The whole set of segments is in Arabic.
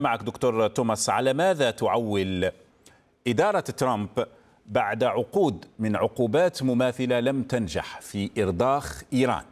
معك دكتور توماس، على ماذا تعول إدارة ترامب بعد عقود من عقوبات مماثلة لم تنجح في إرضاخ إيران؟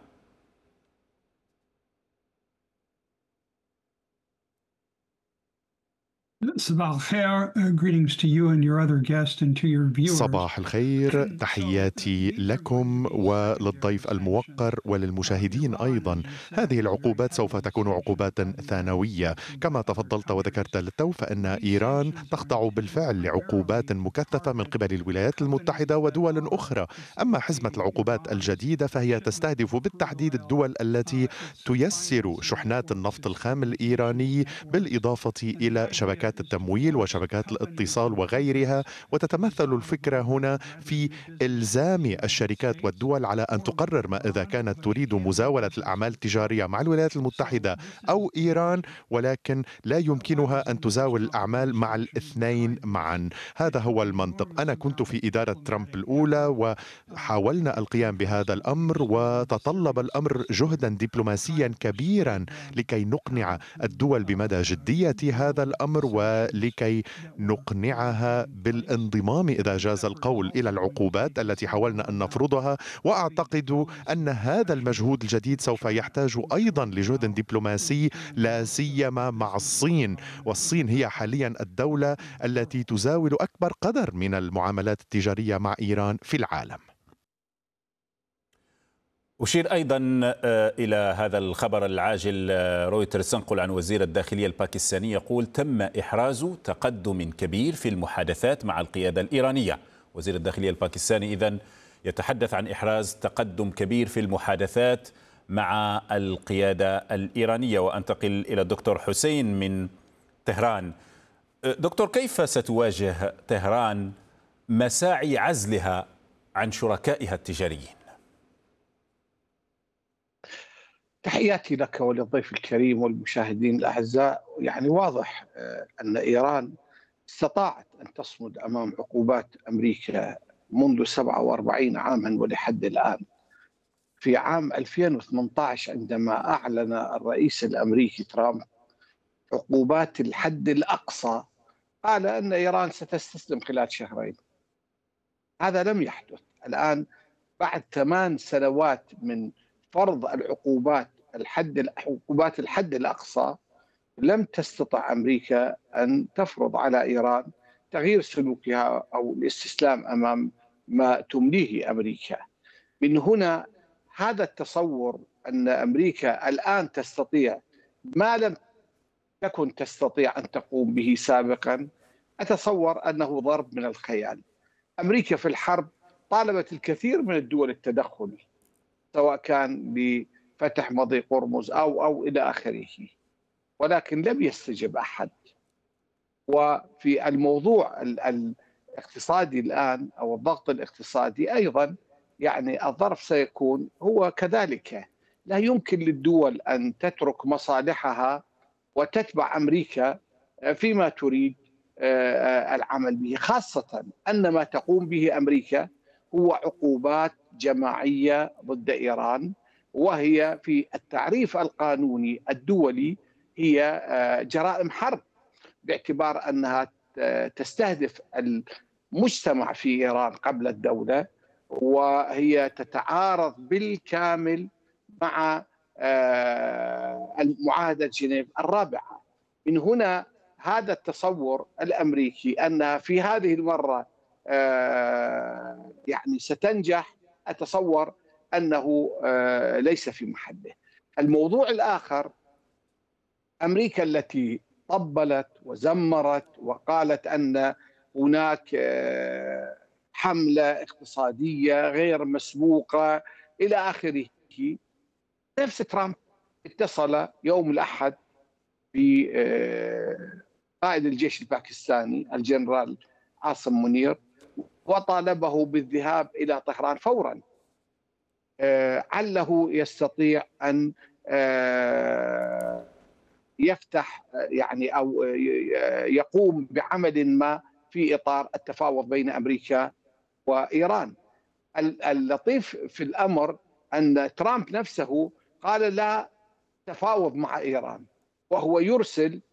صباح الخير، تحياتي لكم وللضيف الموقر وللمشاهدين أيضا. هذه العقوبات سوف تكون عقوبات ثانوية كما تفضلت وذكرت للتو، فإن إيران تخضع بالفعل لعقوبات مكثفة من قبل الولايات المتحدة ودول أخرى. أما حزمة العقوبات الجديدة فهي تستهدف بالتحديد الدول التي تيسر شحنات النفط الخام الإيراني، بالإضافة إلى شبكات التمويل وشبكات الاتصال وغيرها. وتتمثل الفكرة هنا في إلزام الشركات والدول على أن تقرر ما إذا كانت تريد مزاولة الأعمال التجارية مع الولايات المتحدة أو إيران، ولكن لا يمكنها أن تزاول الأعمال مع الاثنين معا. هذا هو المنطق. أنا كنت في إدارة ترامب الأولى وحاولنا القيام بهذا الأمر، وتطلب الأمر جهدا دبلوماسيا كبيرا لكي نقنع الدول بمدى جدية هذا الأمر ولكي نقنعها بالانضمام إذا جاز القول إلى العقوبات التي حاولنا أن نفرضها. وأعتقد أن هذا المجهود الجديد سوف يحتاج أيضا لجهد دبلوماسي، لا سيما مع الصين، والصين هي حاليا الدولة التي تزاول أكبر قدر من المعاملات التجارية مع إيران في العالم. أشير أيضا إلى هذا الخبر العاجل. رويترز تنقل عن وزير الداخلية الباكستاني يقول: تم إحراز تقدم كبير في المحادثات مع القيادة الإيرانية. وزير الداخلية الباكستاني إذن يتحدث عن إحراز تقدم كبير في المحادثات مع القيادة الإيرانية. وأنتقل إلى الدكتور حسين من طهران. دكتور، كيف ستواجه طهران مساعي عزلها عن شركائها التجاريين؟ تحياتي لك وللضيف الكريم والمشاهدين الأعزاء. يعني واضح أن إيران استطاعت أن تصمد أمام عقوبات أمريكا منذ 47 عاما ولحد الآن. في عام 2018 عندما أعلن الرئيس الأمريكي ترامب عقوبات الحد الأقصى، قال أن إيران ستستسلم خلال شهرين. هذا لم يحدث. الآن بعد 8 سنوات من فرض عقوبات الحد الأقصى، لم تستطع أمريكا أن تفرض على إيران تغيير سلوكها أو الاستسلام أمام ما تمليه أمريكا. من هنا هذا التصور أن أمريكا الآن تستطيع ما لم تكن تستطيع أن تقوم به سابقا، أتصور أنه ضرب من الخيال. أمريكا في الحرب طالبت الكثير من الدول التدخل، سواء كان بفتح مضيق هرمز أو إلى آخره، ولكن لم يستجب أحد. وفي الموضوع الاقتصادي الآن أو الضغط الاقتصادي أيضا، يعني الظرف سيكون هو كذلك. لا يمكن للدول أن تترك مصالحها وتتبع أمريكا فيما تريد العمل به، خاصة أن ما تقوم به أمريكا هو عقوبات جماعية ضد إيران، وهي في التعريف القانوني الدولي هي جرائم حرب، باعتبار أنها تستهدف المجتمع في إيران قبل الدولة، وهي تتعارض بالكامل مع معاهدة جنيف الرابعة. من هنا هذا التصور الأمريكي أنها في هذه المرة يعني ستنجح، أتصور أنه ليس في محله. الموضوع الآخر، أمريكا التي طبلت وزمرت وقالت أن هناك حملة اقتصادية غير مسبوقة إلى آخره. نفس ترامب اتصل يوم الأحد بقائد الجيش الباكستاني الجنرال عاصم منير وطالبه بالذهاب إلى طهران فورا، عله يستطيع أن يفتح يعني أو يقوم بعمل ما في إطار التفاوض بين أمريكا وإيران. اللطيف في الأمر أن ترامب نفسه قال لا تفاوض مع إيران، وهو يرسل